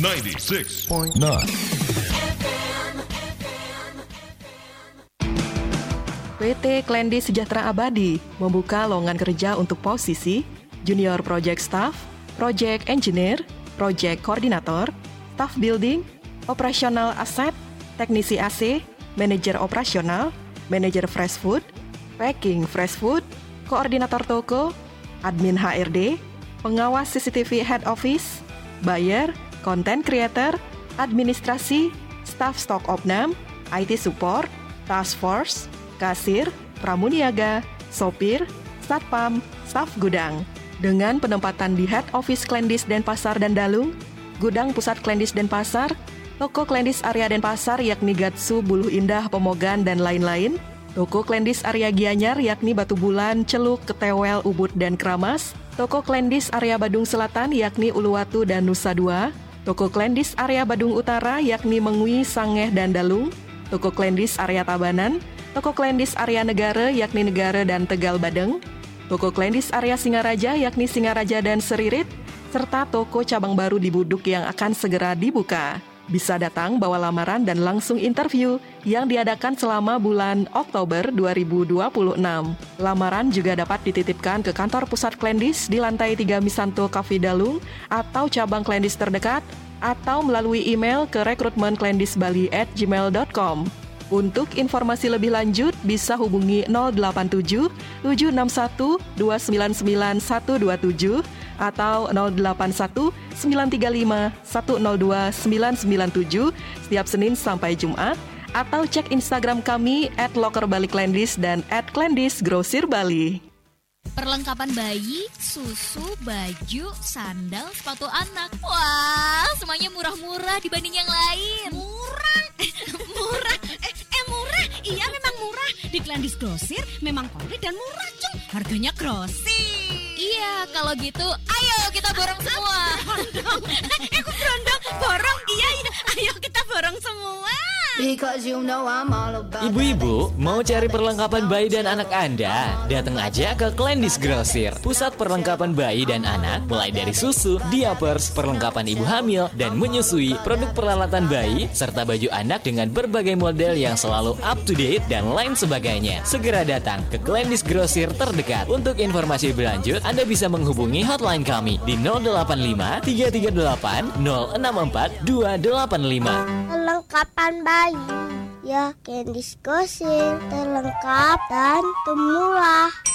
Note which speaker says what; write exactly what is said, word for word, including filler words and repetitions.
Speaker 1: sembilan enam sembilan.
Speaker 2: P T Klendi Sejahtera Abadi membuka lowongan kerja untuk posisi Junior Project Staff, Project Engineer, Project Coordinator, Staff Building, Operational Asset, Teknisi A C, Manajer Operasional, Manajer Fresh Food, Packing Fresh Food, Koordinator Toko, Admin H R D, Pengawas C C T V Head Office, Buyer, Content Creator, Administrasi, Staff Stock Opnam, I T Support, Task Force, Kasir, Pramuniaga, Sopir, Satpam, Staf Gudang. Dengan penempatan di Head Office Klendis Denpasar dan Dalung, Gudang Pusat Klendis Denpasar, Toko Klendis Area Denpasar yakni Gatsu, Buluh Indah, Pemogan, dan lain-lain, Toko Klendis Area Gianyar yakni Batu Bulan, Celuk, Ketewel, Ubud, dan Kramas, Toko Klendis Area Badung Selatan yakni Uluwatu dan Nusa Dua, Toko Klendis Area Badung Utara yakni Mengwi, Sangeh, dan Dalung, Toko Klendis Area Tabanan, Toko Klendis Area Negara yakni Negara dan Tegal Badeng, Toko Klendis Area Singaraja yakni Singaraja dan Seririt, serta toko cabang baru di Buduk yang akan segera dibuka. Bisa datang bawa lamaran dan langsung interview yang diadakan selama bulan Oktober dua ribu dua puluh enam. Lamaran juga dapat dititipkan ke kantor pusat Klendis di lantai tiga Misanto Cafe Dalung atau cabang Klendis terdekat, atau melalui email ke rekrutmenklendisbali at gmail dot com. Untuk informasi lebih lanjut bisa hubungi nol delapan tujuh tujuh enam satu dua sembilan sembilan satu dua tujuh atau nol delapan satu sembilan tiga lima satu nol dua sembilan sembilan tujuh setiap Senin sampai Jumat, atau cek Instagram kami at loker bali klendis dan at klendis grosir bali.
Speaker 3: Perlengkapan bayi, susu, baju, sandal, sepatu anak. Wah, semuanya murah-murah dibanding yang lain.
Speaker 4: Murah? Murah? Eh, eh murah? Iya memang murah. Di Klendis Grosir memang komplit dan murah, cung. Harganya grosir.
Speaker 3: Iya, kalau gitu ayo kita borong semua.
Speaker 4: Borong. Eh, aku berondong. Borong, iya, iya. Ayo kita borong semua.
Speaker 5: Ibu-ibu, mau cari perlengkapan bayi dan anak Anda? Datang aja ke Klendis Grosir, pusat perlengkapan bayi dan anak, mulai dari susu, diapers, perlengkapan ibu hamil dan menyusui, produk peralatan bayi, serta baju anak dengan berbagai model yang selalu up to date dan lain sebagainya. Segera datang ke Klendis Grosir terdekat. Untuk informasi lebih lanjut, Anda bisa menghubungi hotline kami di nol delapan lima tiga tiga delapan nol enam empat dua delapan lima.
Speaker 6: Perlengkapan bayi ya Klendis Grosir, terlengkap dan termurah.